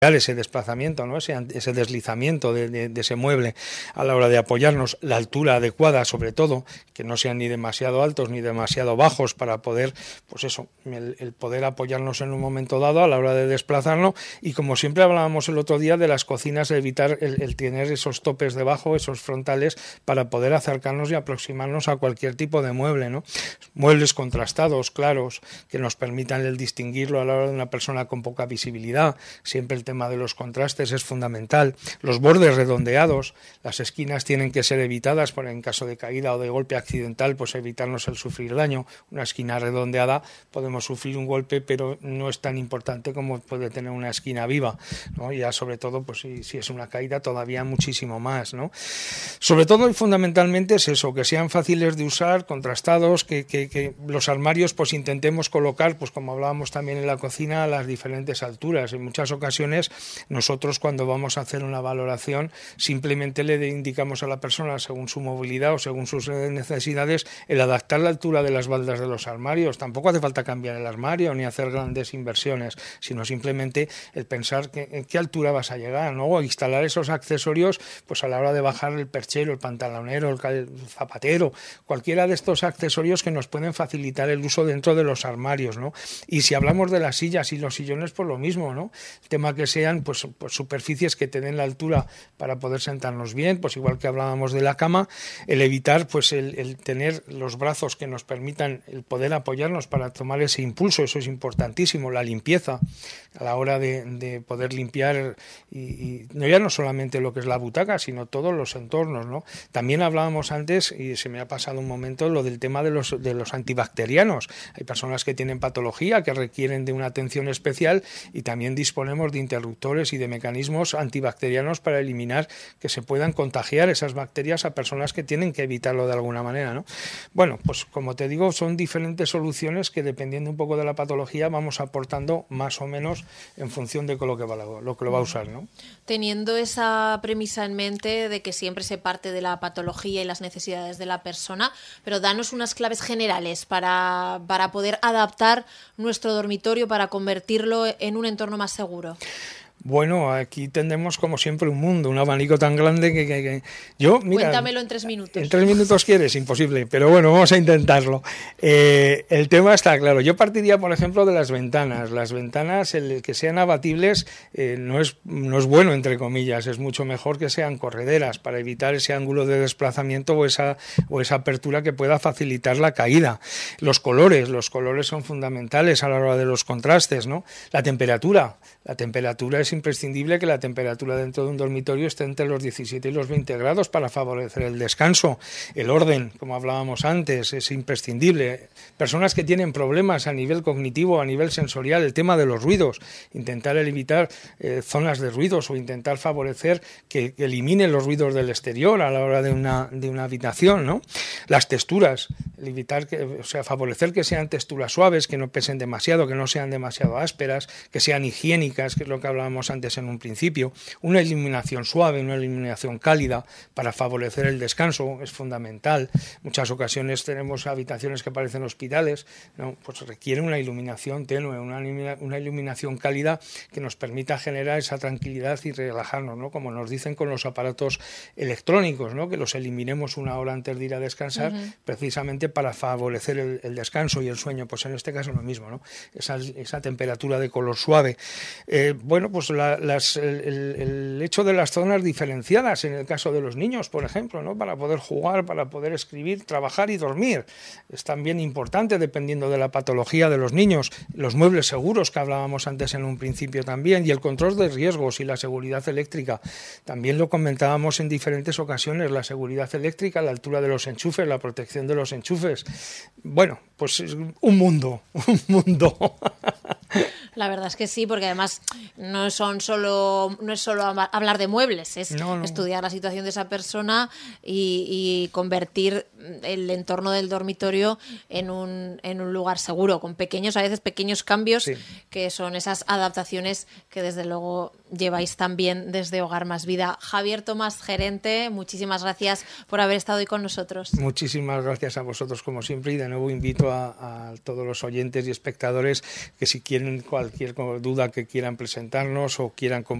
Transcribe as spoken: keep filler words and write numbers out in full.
ese desplazamiento, ¿no? ese, ese deslizamiento de, de, de ese mueble a la hora de apoyarnos, la altura adecuada sobre todo, que no sean ni demasiado altos ni demasiado bajos para poder, pues eso, el, el poder apoyarnos en un momento dado a la hora de desplazarnos, y como siempre hablábamos el otro día de las cocinas, evitar el, el tener esos topes debajo, esos frontales, para poder acercarnos y aproximarnos a cualquier tipo de mueble, ¿no? Muebles contrastados, claros, que nos permitan el distinguirlo a la hora de una persona con poca visibilidad. Siempre el tema de los contrastes es fundamental. Los bordes redondeados, las esquinas tienen que ser evitadas por en caso de caída o de golpe accidental, pues evitarnos el sufrir daño. Una esquina redondeada podemos sufrir un golpe, pero no es tan importante como puede tener una esquina viva, ¿no? Ya sobre todo, pues si, si es una caída, todavía muchísimo más, ¿no? Sobre todo y fundamentalmente es eso, que sean fáciles de usar, contrastados, que, que, que los armarios pues intentemos colocar, pues como hablábamos también en la cocina, a las diferentes alturas. En muchas ocasiones nosotros, cuando vamos a hacer una valoración, simplemente le indicamos a la persona, según su movilidad o según sus necesidades, el adaptar la altura de las baldas de los armarios. Tampoco hace falta cambiar el armario ni hacer grandes inversiones, sino simplemente el pensar que, en qué altura vas a llegar, ¿no? O instalar esos accesorios pues a la hora de bajar el perchero, el pantalonero, el, el zapatero, cualquiera de estos accesorios que nos pueden facilitar el uso dentro de los armarios, ¿no? Y si hablamos de las sillas y los sillones, pues lo mismo, ¿no? El tema que sean pues, pues superficies que te den la altura para poder sentarnos bien, pues igual que hablábamos de la cama, el evitar pues el, el tener los brazos que nos permitan el poder apoyarnos para tomar ese impulso, eso es importantísimo. La limpieza a la hora de, de poder limpiar y, y no ya no solamente lo que es la butaca, sino todos los entornos, ¿no? También hablábamos antes, y se me ha pasado un momento, lo del tema de los, de los antibacterianos. Hay personas que tienen patología, que requieren de una atención especial, y también disponemos de interruptores y de mecanismos antibacterianos para eliminar que se puedan contagiar esas bacterias a personas que tienen que evitarlo de alguna manera, ¿no? Bueno, pues como te digo, son diferentes soluciones que, dependiendo un poco de la patología, vamos aportando más o menos en función de lo que va, lo que lo va a usar, ¿no? Teniendo esa premisa en mente de que siempre se parte de la patología y las necesidades de la persona, pero danos unas claves generales para, para poder adaptar nuestro dormitorio, para convertirlo en un entorno más seguro. Bueno, aquí tendremos como siempre un mundo, un abanico tan grande que, que, que... yo, mira, cuéntamelo en tres minutos. En tres minutos quieres, imposible, pero bueno, vamos a intentarlo. Eh, el tema está claro. Yo partiría, por ejemplo, de las ventanas. Las ventanas, el que sean abatibles, eh, no es no es bueno, entre comillas. Es mucho mejor que sean correderas para evitar ese ángulo de desplazamiento o esa o esa apertura que pueda facilitar la caída. Los colores, los colores son fundamentales a la hora de los contrastes, ¿no? La temperatura, la temperatura es imprescindible que la temperatura dentro de un dormitorio esté entre los diecisiete y los veinte grados para favorecer el descanso. El orden, como hablábamos antes, es imprescindible. Personas que tienen problemas a nivel cognitivo, a nivel sensorial, el tema de los ruidos, intentar evitar eh, zonas de ruidos o intentar favorecer que, que eliminen los ruidos del exterior a la hora de una, de una habitación, ¿no? Las texturas, evitar que, o sea, favorecer que sean texturas suaves, que no pesen demasiado, que no sean demasiado ásperas, que sean higiénicas, que es lo que hablábamos antes en un principio. Una iluminación suave, una iluminación cálida para favorecer el descanso es fundamental. Muchas ocasiones tenemos habitaciones que parecen hospitales, ¿no? Pues requiere una iluminación tenue, una, una iluminación cálida que nos permita generar esa tranquilidad y relajarnos, ¿no? Como nos dicen con los aparatos electrónicos, ¿no? Que los eliminemos una hora antes de ir a descansar, uh-huh. precisamente para favorecer el, el descanso y el sueño. Pues en este caso lo mismo, ¿no? Esa, esa temperatura de color suave. Eh, bueno, pues la, las, el, el hecho de las zonas diferenciadas en el caso de los niños, por ejemplo, ¿no? Para poder jugar, para poder escribir, trabajar y dormir. Es también importante dependiendo de la patología de los niños. Los muebles seguros que hablábamos antes en un principio también, y el control de riesgos y la seguridad eléctrica. También lo comentábamos en diferentes ocasiones, la seguridad eléctrica, la altura de los enchufes, la protección de los enchufes. Bueno, pues un mundo, un mundo. La verdad es que sí, porque además no son solo no es solo hablar de muebles, es no, no. estudiar la situación de esa persona y, y convertir el entorno del dormitorio en un en un lugar seguro, con pequeños, a veces pequeños cambios, sí. que son esas adaptaciones que desde luego lleváis también desde Hogar Más Vida. Javier Tomás, gerente, muchísimas gracias por haber estado hoy con nosotros. Muchísimas gracias a vosotros como siempre, y de nuevo invito a, a todos los oyentes y espectadores que si quieren cual cualquier duda que quieran presentarnos o quieran